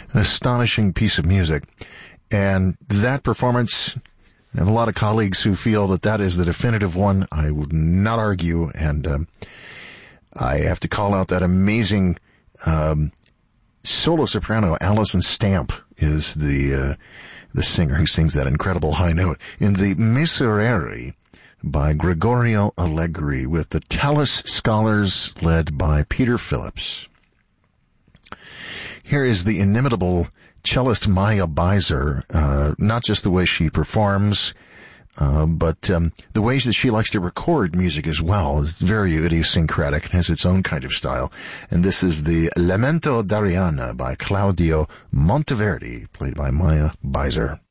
An astonishing piece of music. And that performance, I have a lot of colleagues who feel that that is the definitive one. I would not argue, and I have to call out that amazing solo soprano. Alison Stamp is the singer who sings that incredible high note in the Miserere by Gregorio Allegri with the Tallis Scholars led by Peter Phillips. Here is the inimitable cellist Maya Beiser, not just the way she performs, but the ways that she likes to record music as well is very idiosyncratic and has its own kind of style. And this is the Lamento d'Arianna by Claudio Monteverdi, played by Maya Beiser.